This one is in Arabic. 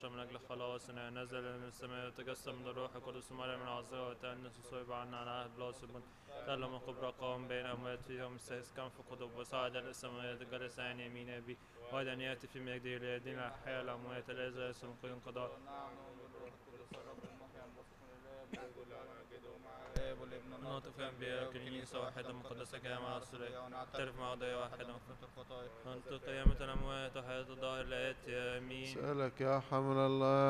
من أجل خلاصنا نزل من السماء وتجسم من الروح القدس ومريم من العذراء وتأنس وصلب عنا على عهد بلاس بن تألم من قبر قام بين أموات في يوم السادس كان في قطب وصعد إلى السماوات جلس عن يمين أبي وأيضا يأتي في مجده ليدين الأحياء الأموات الذي ليس من قيم قضاء. نعم بالروح القدس الرب المحيي المنبثق من الآب كل على مجده مع الآب والابن ناطق في أنبياء كنيسة واحدة مقدسة جامعة السورية ونعترف مع قضية واحدة الخطايا أنت قيامة الأموات وحياة الظاهر الآتي آمين. سألك يا حمل الله